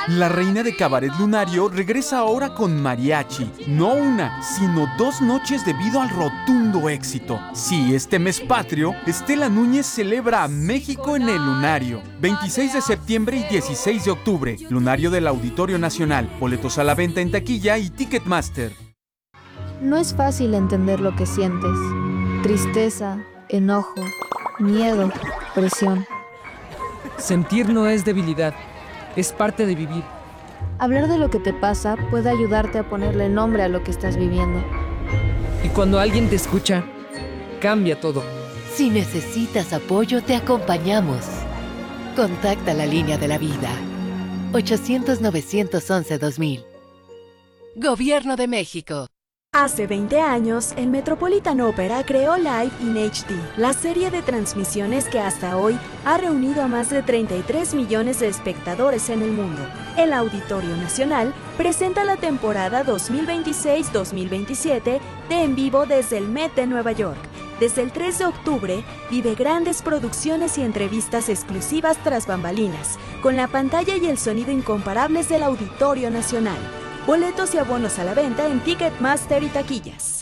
La reina de Cabaret Lunario regresa ahora con mariachi. No una, sino 2 noches debido al rotundo éxito. Sí, este mes patrio, Estela Núñez celebra a México en el Lunario. 26 de septiembre y 16 de octubre. Lunario del Auditorio Nacional. Boletos a la venta en taquilla y Ticketmaster. No es fácil entender lo que sientes. Tristeza, enojo, miedo, presión. Sentir no es debilidad, es parte de vivir. Hablar de lo que te pasa puede ayudarte a ponerle nombre a lo que estás viviendo. Y cuando alguien te escucha, cambia todo. Si necesitas apoyo, te acompañamos. Contacta la línea de la vida. 800-911-2000. Gobierno de México. Hace 20 años, el Metropolitan Opera creó Live in HD, la serie de transmisiones que hasta hoy ha reunido a más de 33 millones de espectadores en el mundo. El Auditorio Nacional presenta la temporada 2026-2027 de En Vivo desde el Met de Nueva York. Desde el 3 de octubre, vive grandes producciones y entrevistas exclusivas tras bambalinas, con la pantalla y el sonido incomparables del Auditorio Nacional. Boletos y abonos a la venta en Ticketmaster y taquillas.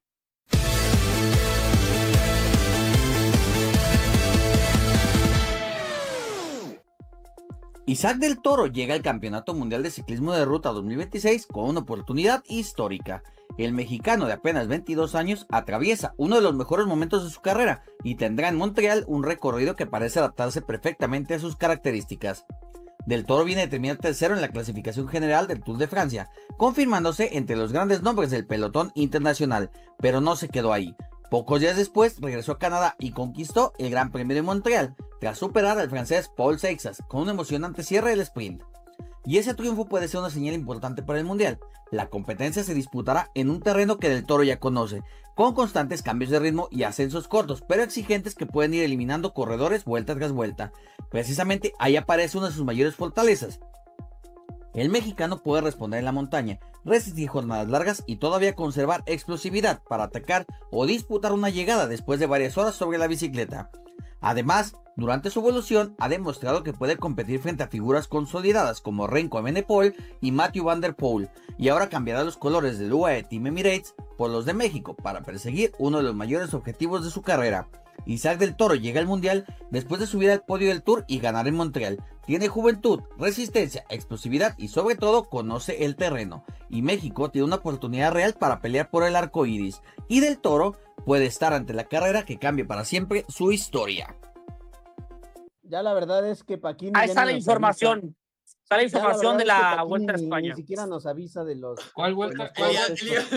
Isaac del Toro llega al Campeonato Mundial de Ciclismo de Ruta 2026 con una oportunidad histórica. El mexicano de apenas 22 años atraviesa uno de los mejores momentos de su carrera y tendrá en Montreal un recorrido que parece adaptarse perfectamente a sus características. Del Toro viene de terminar tercero en la clasificación general del Tour de Francia, confirmándose entre los grandes nombres del pelotón internacional, pero no se quedó ahí. Pocos días después regresó a Canadá y conquistó el Gran Premio de Montreal, tras superar al francés Paul Seixas con un emocionante cierre del sprint. Y ese triunfo puede ser una señal importante para el Mundial. La competencia se disputará en un terreno que Del Toro ya conoce, con constantes cambios de ritmo y ascensos cortos, pero exigentes que pueden ir eliminando corredores vuelta tras vuelta. Precisamente ahí aparece una de sus mayores fortalezas. El mexicano puede responder en la montaña, resistir jornadas largas y todavía conservar explosividad para atacar o disputar una llegada después de varias horas sobre la bicicleta. Además, durante su evolución ha demostrado que puede competir frente a figuras consolidadas como Remco Evenepoel y Mathieu van der Poel, y ahora cambiará los colores del UAE Team Emirates por los de México para perseguir uno de los mayores objetivos de su carrera. Isaac del Toro llega al Mundial después de subir al podio del Tour y ganar en Montreal. Tiene juventud, resistencia, explosividad y sobre todo conoce el terreno. Y México tiene una oportunidad real para pelear por el arco iris. Y del Toro puede estar ante la carrera que cambie para siempre su historia. Ya la verdad es que Paquini... Ahí está la información. Está la información de la Vuelta a España. Ni siquiera nos avisa de los... ¿Cuál vuelta? Elías,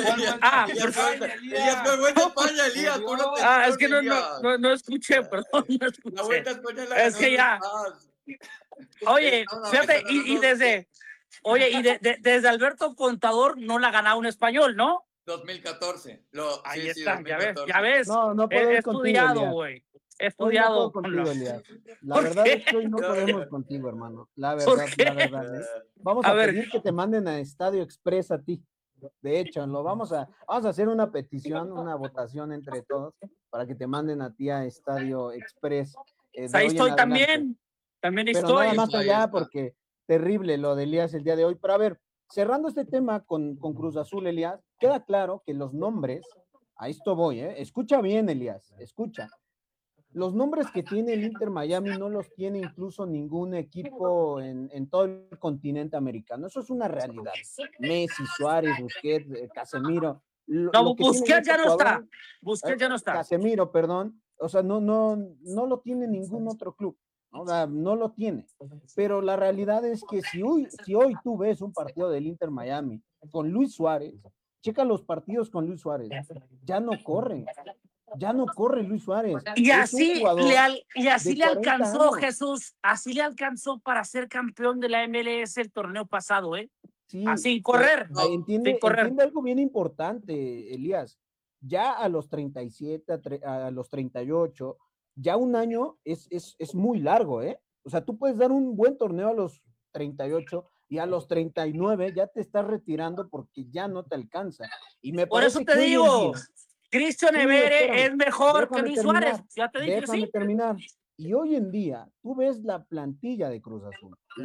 Vuelta a España, Elías. Es que no escuché, perdón, no escuché. La Vuelta a España la es que ya... Oye, fíjate, desde Alberto Contador no la ha ganado un español, ¿no? 2014. Ahí sí, está, 2014. ya ves. No He estudiado, güey. He estudiado. No contigo, Elías. La verdad es que hoy no podemos contigo, hermano. La verdad, Vamos a pedir que te manden a Estadio Express a ti. De hecho, vamos a hacer una petición, una votación entre todos para que te manden a ti a Estadio Express. Ahí estoy también. También pero estoy. Nada más allá porque terrible lo de Elías el día de hoy. Pero a ver, cerrando este tema con Cruz Azul, Elías, queda claro que los nombres, a esto voy, escucha bien, Elías, escucha. Los nombres que tiene el Inter Miami no los tiene incluso ningún equipo en todo el continente americano. Eso es una realidad. Messi, Suárez, Busquets, Casemiro. Busquets ya no está. Busquets ya no está. Casemiro, perdón. O sea, no lo tiene ningún otro club. O sea, no lo tiene. Pero la realidad es que si hoy tú ves un partido del Inter Miami con Luis Suárez, checa los partidos con Luis Suárez, ya no corre Luis Suárez. Y así le alcanzó, años. Jesús, así le alcanzó para ser campeón de la MLS el torneo pasado, Sí, sin correr. Entiende algo bien importante, Elías. Ya a los 37, a los 38, ya un año es muy largo, O sea, tú puedes dar un buen torneo a los 38 y a los 39 ya te estás retirando porque ya no te alcanza. Y me Por eso te digo, Christian Evere es mejor que Luis Suárez. Ya te dije, déjame terminar. Y hoy en día, tú ves la plantilla de Cruz Azul.